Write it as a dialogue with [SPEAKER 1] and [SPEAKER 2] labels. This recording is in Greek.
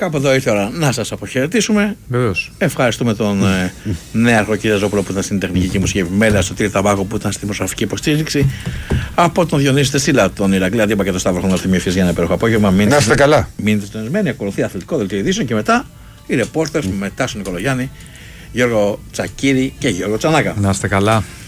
[SPEAKER 1] Κάπου εδώ ήρθε η ώρα να σας αποχαιρετήσουμε.
[SPEAKER 2] Βεβαίως.
[SPEAKER 1] Ευχαριστούμε τον νέαρχο κ. Ζόπουλο που ήταν στην τεχνική και μουσική επιμέλεια, στον Τύρι Ταβάκο που ήταν στη δημοσιογραφική υποστήριξη, από τον Διονύση Τεσίλα, τον Ηρακλή Αντίπα και τον Σταύρο Χρονοτιμιοφής για ένα υπέροχο απόγευμα.
[SPEAKER 3] Να είστε καλά.
[SPEAKER 1] Μείνετε συντονισμένοι, ακολουθεί αθλητικό δελτίο ειδήσεων και μετά οι ρεπόρτερ με Τάσο Νικολογιάννη, Γιώργο Τσακίρη και Γιώργο Τσανάκα.
[SPEAKER 2] Να είστε καλά.